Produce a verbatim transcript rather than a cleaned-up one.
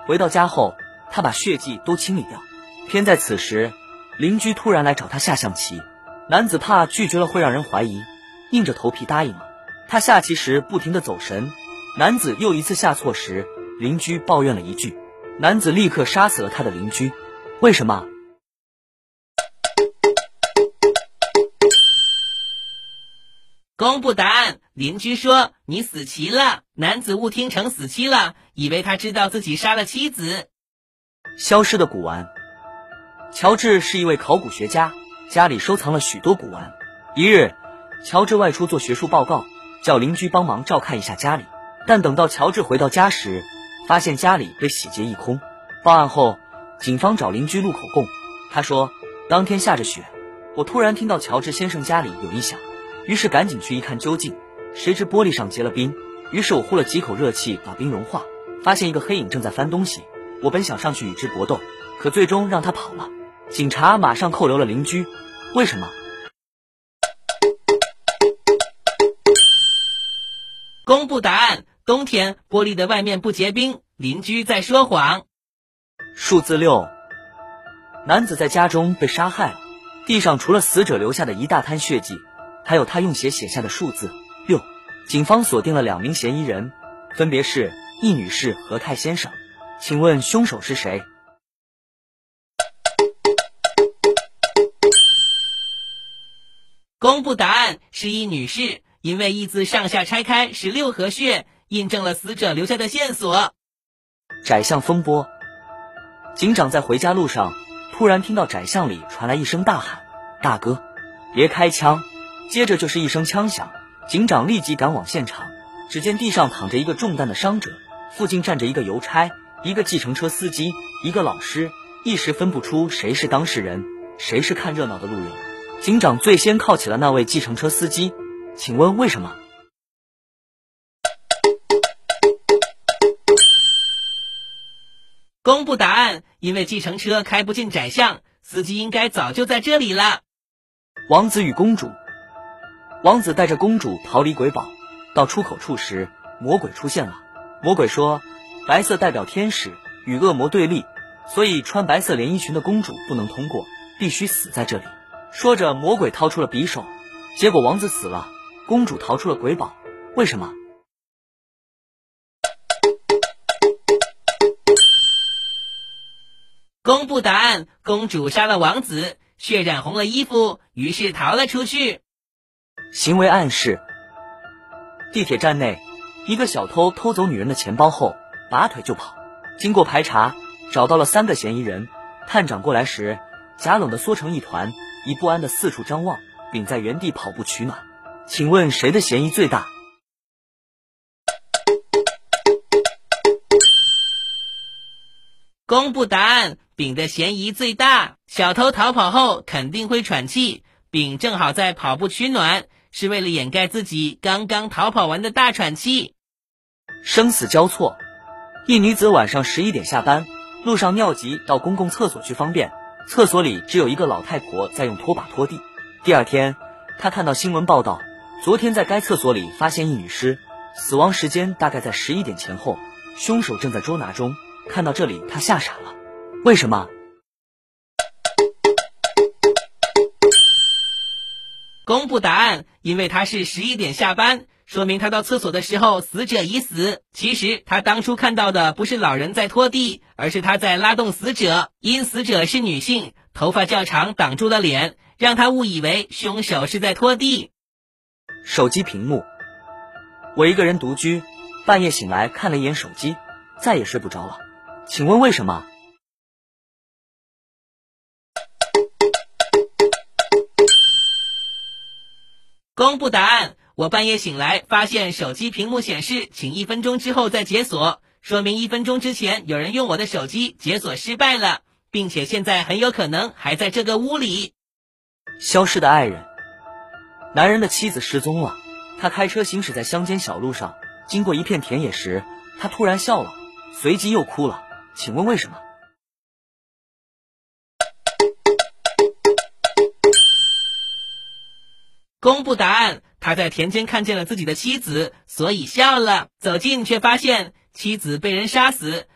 回到家后，他把血迹都清理掉。偏在此时，邻居突然来找他下象棋。男子怕拒绝了会让人怀疑，硬着头皮答应了。他下棋时不停地走神，男子又一次下错时，邻居抱怨了一句，男子立刻杀死了他的邻居。为什么？ 公布答案，邻居说你死棋了。男子误听成死期了，以为他知道自己杀了妻子。 消失的古玩。乔治是一位考古学家，家里收藏了许多古玩。一日，乔治外出做学术报告，叫邻居帮忙照看一下家里。但等到乔治回到家时，发现家里被洗劫一空。报案后，警方找邻居录口供。他说，当天下着雪，我突然听到乔治先生家里有异响，于是赶紧去一看究竟，谁知玻璃上结了冰。于是我呼了几口热气把冰融化，发现一个黑影正在翻东西。我本想上去与之搏斗，可最终让他跑了。警察马上扣留了邻居。为什么？ 公布答案，冬天玻璃的外面不结冰，邻居在说谎。 数字六。男子在家中被杀害了，地上除了死者留下的一大滩血迹，还有他用血写下的数字六。警方锁定了两名嫌疑人，分别是易女士和泰先生。请问凶手是谁？ 公布答案，是易女士，因为易字上下拆开是六合穴，印证了死者留下的线索。 窄巷风波。警长在回家路上，突然听到窄巷里传来一声大喊：大哥，别开枪！接着就是一声枪响，警长立即赶往现场，只见地上躺着一个中弹的伤者，附近站着一个邮差，一个计程车司机，一个老师，一时分不出谁是当事人，谁是看热闹的路人。警长最先铐起了那位计程车司机，请问为什么？ 公布答案，因为计程车开不进窄巷，司机应该早就在这里了。 王子与公主。王子带着公主逃离鬼堡，到出口处时，魔鬼出现了。魔鬼说，白色代表天使，与恶魔对立，所以穿白色连衣裙的公主不能通过，必须死在这里。说着，魔鬼掏出了匕首，结果王子死了，公主逃出了鬼堡。为什么？ 公布答案，公主杀了王子，血染红了衣服，于是逃了出去。 行为暗示。地铁站内，一个小偷偷走女人的钱包后，拔腿就跑。经过排查，找到了三个嫌疑人。探长过来时，假冷的缩成一团，以不安的四处张望，并在原地跑步取暖。请问谁的嫌疑最大？ 公布答案，丙的嫌疑最大。小偷逃跑后肯定会喘气，丙正好在跑步取暖，是为了掩盖自己刚刚逃跑完的大喘气。 生死交错。一女子晚上十一点下班，路上尿急到公共厕所去方便，厕所里只有一个老太婆在用拖把拖地。第二天，她看到新闻报道，昨天在该厕所里发现一女尸，死亡时间大概在十一点前后，凶手正在捉拿中。看到这里，她吓傻了。为什么？ 公布答案，因为他是十一点下班，说明他到厕所的时候死者已死。其实他当初看到的不是老人在拖地，而是他在拉动死者。因死者是女性，头发较长挡住了脸，让他误以为凶手是在拖地。 手机屏幕。我一个人独居，半夜醒来看了一眼手机，再也睡不着了。请问为什么？ 公布答案，我半夜醒来发现手机屏幕显示请一分钟之后再解锁，说明一分钟之前有人用我的手机解锁失败了，并且现在很有可能还在这个屋里。 消失的爱人。男人的妻子失踪了，他开车行驶在乡间小路上，经过一片田野时，他突然笑了，随即又哭了。请问为什么？ 公布答案，他在田间看见了自己的妻子，所以笑了。走近却发现妻子被人杀死，